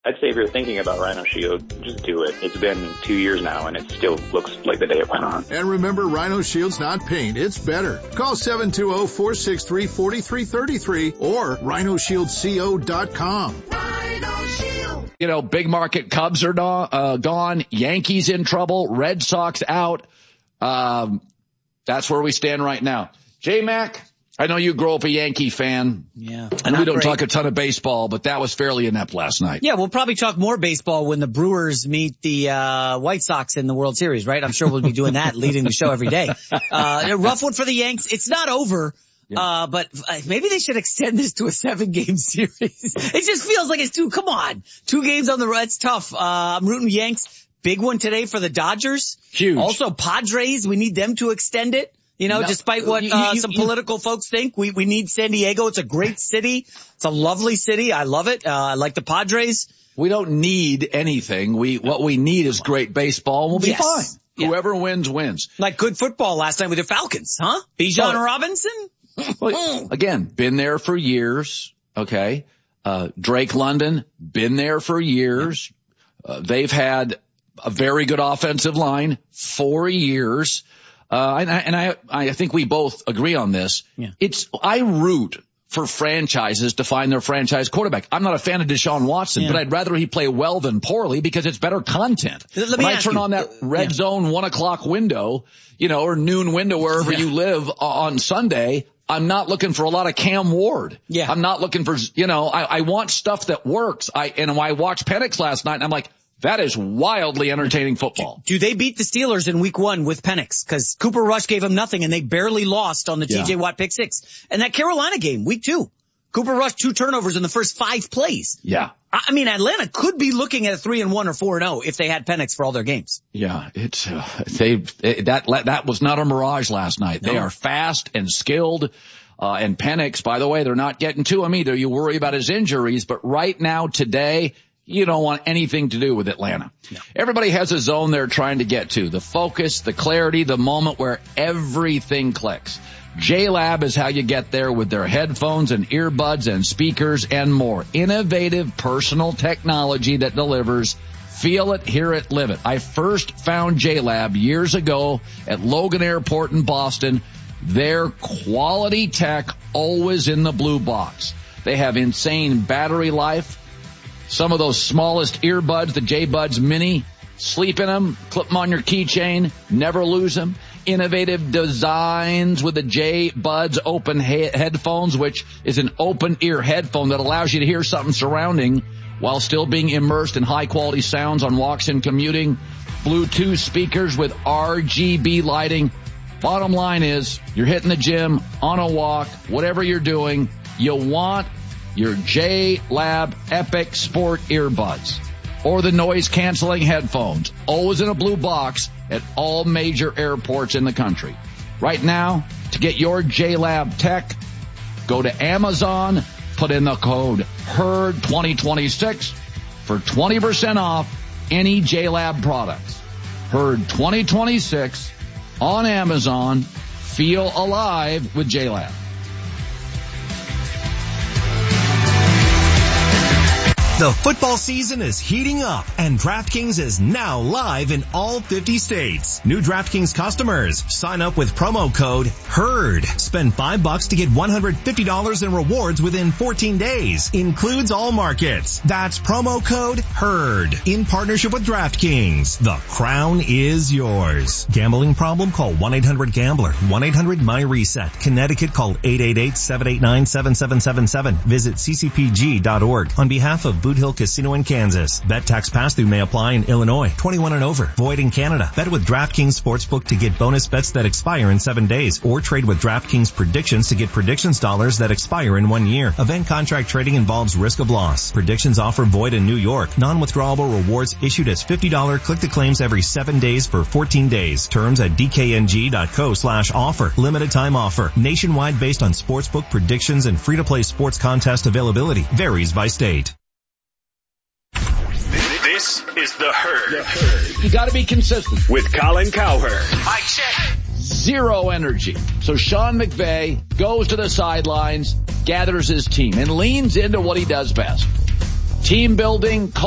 I'd say if you're thinking about Rhino Shield, just do it. It's been 2 years now, and it still looks like the day it went on. And remember, Rhino Shield's not paint, it's better. Call 720-463-4333 or rhinoshieldco.com. Rhino Shield. You know, big market Cubs are gone. Yankees in trouble. Red Sox out. That's where we stand right now. J-Mac, I know you grew up a Yankee fan. Yeah. And we don't talk a ton of baseball, but that was fairly inept last night. Yeah, we'll probably talk more baseball when the Brewers meet the White Sox in the World Series, right? I'm sure we'll be doing that, leading the show every day. A rough one for the Yanks. It's not over. Yeah. But maybe they should extend this to a 7-game series. It just feels like it's come on. 2 games on the road. It's tough. I'm rooting Yanks. Big one today for the Dodgers. Huge. Also Padres. We need them to extend it. You know, despite what some political folks think, we need San Diego. It's a great city. It's a lovely city. I love it. I like the Padres. We don't need anything. What we need is great baseball, and we'll be fine. Yeah. Whoever wins, wins. Like good football last night with the Falcons, huh? Bijan Robinson? Well, again, been there for years. Okay. Drake London, been there for years. They've had a very good offensive line for years. I think we both agree on this. Yeah. I root for franchises to find their franchise quarterback. I'm not a fan of Deshaun Watson, but I'd rather he play well than poorly because it's better content. When I turn on that red zone 1:00 window, or noon window wherever you live on Sunday, I'm not looking for a lot of Cam Ward. Yeah. I'm not looking for, I want stuff that works. I watched Penix last night and I'm like, that is wildly entertaining football. Do they beat the Steelers in week 1 with Penix? Because Cooper Rush gave them nothing and they barely lost on the TJ Watt pick 6. And that Carolina game, week 2, Cooper Rush 2 turnovers in the first 5 plays. Yeah. I mean, Atlanta could be looking at a 3-1 or 4-0 if they had Penix for all their games. Yeah, that was not a mirage last night. No. They are fast and skilled. And Penix, by the way, they're not getting to him either. You worry about his injuries, but right now, today, you don't want anything to do with Atlanta. No. Everybody has a zone they're trying to get to. The focus, the clarity, the moment where everything clicks. JLab is how you get there with their headphones and earbuds and speakers and more. Innovative personal technology that delivers. Feel it, hear it, live it. I first found JLab years ago at Logan Airport in Boston. Their quality tech always in the blue box. They have insane battery life. Some of those smallest earbuds, the J-Buds Mini, sleep in them, clip them on your keychain, never lose them. Innovative designs with the J-Buds open headphones, which is an open ear headphone that allows you to hear something surrounding while still being immersed in high quality sounds on walks and commuting. Bluetooth speakers with RGB lighting. Bottom line is, you're hitting the gym, on a walk, whatever you're doing, you want your JLab Epic Sport earbuds or the noise-canceling headphones, always in a blue box at all major airports in the country. Right now, to get your JLab tech, go to Amazon, put in the code HERD2026 for 20% off any JLab products. HERD2026 on Amazon. Feel alive with JLab. The football season is heating up, and DraftKings is now live in all 50 states. New DraftKings customers, sign up with promo code HERD. Spend $5 to get $150 in rewards within 14 days. Includes all markets. That's promo code HERD. In partnership with DraftKings. The crown is yours. Gambling problem? Call 1-800-GAMBLER. 1-800-MY-RESET. Connecticut, call 888-789-7777. Visit ccpg.org. On behalf of Boot Hill Casino in Kansas. Bet tax pass-through may apply in Illinois. 21 and over. Void in Canada. Bet with DraftKings Sportsbook to get bonus bets that expire in 7 days. Or trade with DraftKings Predictions to get predictions dollars that expire in 1 year. Event contract trading involves risk of loss. Predictions offer void in New York. Non-withdrawable rewards issued as $50 click-to-claims every 7 days for 14 days. Terms at dkng.co/offer. Limited time offer. Nationwide based on sportsbook predictions and free-to-play sports contest availability. Varies by state. This is The Herd. You got to be consistent. With Colin Cowherd. Mic check. Zero energy. So Sean McVay goes to the sidelines, gathers his team, and leans into what he does best. Team building,